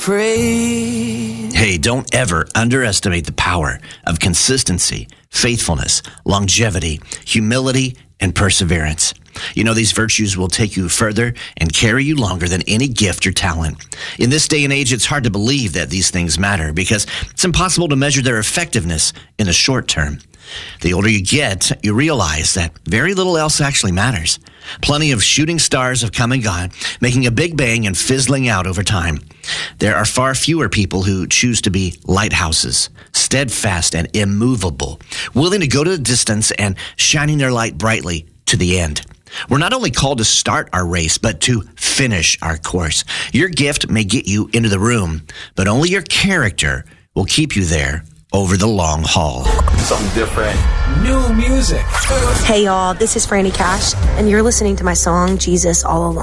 Pray. Hey, don't ever underestimate the power of consistency, faithfulness, longevity, humility, and perseverance. You know, these virtues will take you further and carry you longer than any gift or talent. In this day and age, it's hard to believe that these things matter because it's impossible to measure their effectiveness in the short term. The older you get, you realize that very little else actually matters. Plenty of shooting stars have come and gone, making a big bang and fizzling out over time. There are far fewer people who choose to be lighthouses, steadfast and immovable, willing to go to the distance and shining their light brightly to the end. We're not only called to start our race, but to finish our course. Your gift may get you into the room, but only your character will keep you there over the long haul. Something different. New music. Hey y'all, this is Franny Cash, and you're listening to my song, Jesus All Alone.